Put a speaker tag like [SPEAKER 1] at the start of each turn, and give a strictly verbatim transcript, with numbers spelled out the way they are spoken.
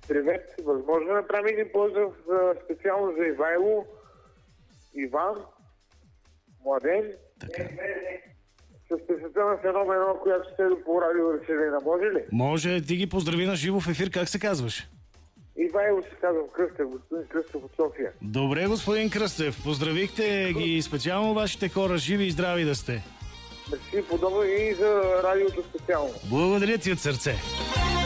[SPEAKER 1] Привет! Възможно да направим един поздрав специално за Ивайло, Иван, Младен.
[SPEAKER 2] Така.
[SPEAKER 1] С песента на Феномен едно, която сте по радио Веселина. Може ли?
[SPEAKER 2] Може, ти ги поздрави на живо в ефир, как се казваш?
[SPEAKER 1] Ивайло се казвам, Кръстев, господин Кръстев от София.
[SPEAKER 2] Добре, господин Кръстев, поздравихте ги специално вашите хора, живи и здрави да сте.
[SPEAKER 1] Мерси, подобно и за радиото специално.
[SPEAKER 2] Благодаря ти от сърце.